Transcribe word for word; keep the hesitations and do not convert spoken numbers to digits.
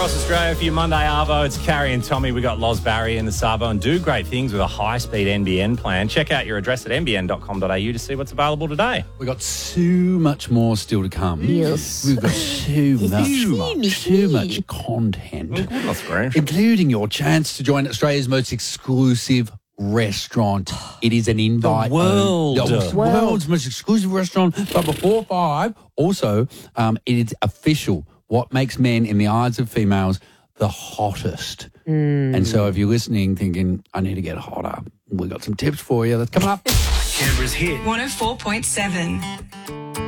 across Australia for your Monday Arvo. It's Carrie and Tommy. We got Loz Barry in the Savo and do great things with a high-speed N B N plan. Check out your address at n b n dot com dot a u to see what's available today. We've got too much more still to come. Yes. We've got too much, Too much, too much content, Great. including your chance to join Australia's most exclusive restaurant. It is an invite. The world. only- the World. world's most exclusive restaurant. But before five, also, um, it is official. What makes men in the eyes of females the hottest? And so if you're listening thinking, I need to get hotter, we've got some tips for you. That's coming up. Canberra's hit. one oh four point seven.